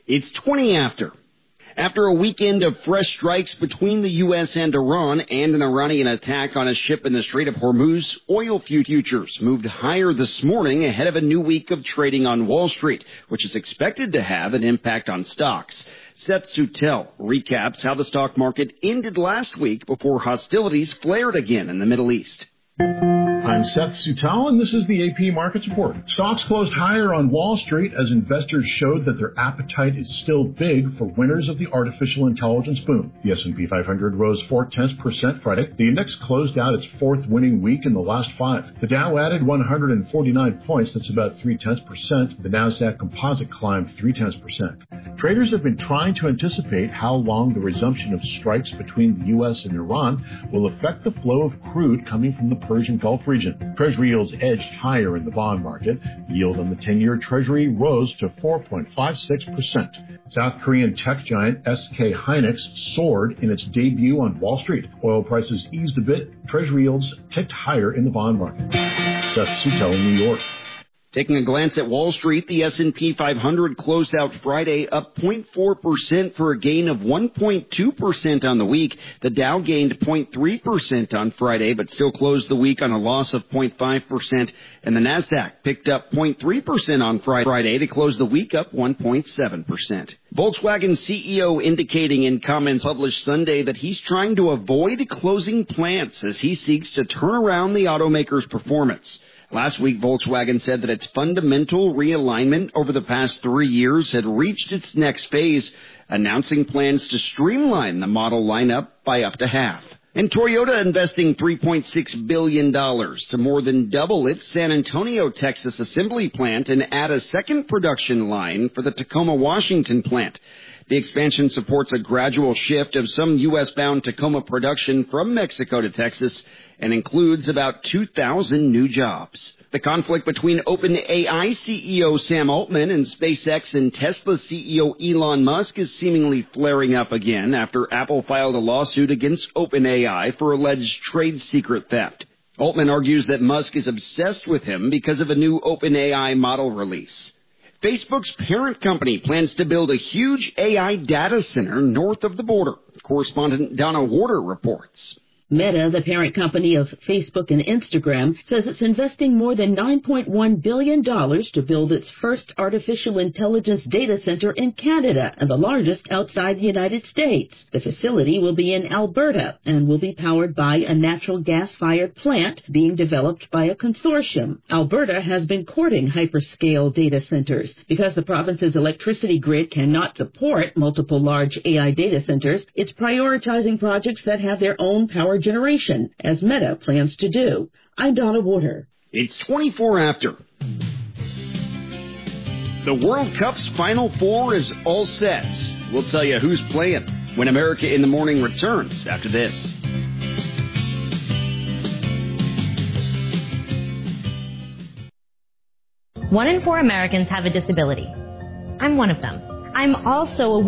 It's 20 after. After a weekend of fresh strikes between the U.S. and Iran and an Iranian attack on a ship in the Strait of Hormuz, oil futures moved higher this morning ahead of a new week of trading on Wall Street, which is expected to have an impact on stocks. Seth Sutel recaps how the stock market ended last week before hostilities flared again in the Middle East. I'm Seth Sutel, and this is the AP Markets Report. Stocks closed higher on Wall Street as investors showed that their appetite is still big for winners of the artificial intelligence boom. The S&P 500 rose 0.4% Friday. The index closed out its fourth winning week in the last 5. The Dow added 149 points, that's about 0.3%. The Nasdaq Composite climbed 0.3%. Traders have been trying to anticipate how long the resumption of strikes between the U.S. and Iran will affect the flow of crude coming from the Persian Gulf region. Treasury yields edged higher in the bond market. The yield on the 10-year Treasury rose to 4.56%. South Korean tech giant SK Hynix soared in its debut on Wall Street. Oil prices eased a bit. Treasury yields ticked higher in the bond market. Seth Sutel in New York. Taking a glance at Wall Street, the S&P 500 closed out Friday up 0.4% for a gain of 1.2% on the week. The Dow gained 0.3% on Friday, but still closed the week on a loss of 0.5%. And the Nasdaq picked up 0.3% on Friday to close the week up 1.7%. Volkswagen CEO indicating in comments published Sunday that he's trying to avoid closing plants as he seeks to turn around the automaker's performance. Last week, Volkswagen said that its fundamental realignment over the past 3 years had reached its next phase, announcing plans to streamline the model lineup by up to half. And Toyota investing $3.6 billion to more than double its San Antonio, Texas assembly plant and add a second production line for the Tacoma, Washington plant. The expansion supports a gradual shift of some U.S.-bound Tacoma production from Mexico to Texas and includes about 2,000 new jobs. The conflict between OpenAI CEO Sam Altman and SpaceX and Tesla CEO Elon Musk is seemingly flaring up again after Apple filed a lawsuit against OpenAI for alleged trade secret theft. Altman argues that Musk is obsessed with him because of a new OpenAI model release. Facebook's parent company plans to build a huge AI data center north of the border. Correspondent Donna Warder reports. Meta, the parent company of Facebook and Instagram, says it's investing more than $9.1 billion to build its first artificial intelligence data center in Canada and the largest outside the United States. The facility will be in Alberta and will be powered by a natural gas-fired plant being developed by a consortium. Alberta has been courting hyperscale data centers. Because the province's electricity grid cannot support multiple large AI data centers, it's prioritizing projects that have their own power generation, as Meta plans to do. I'm Donna Warder. It's 24 after. The World Cup's Final Four is all set. We'll tell you who's playing when America in the Morning returns after this. One in 4 Americans have a disability. I'm one of them. I'm also a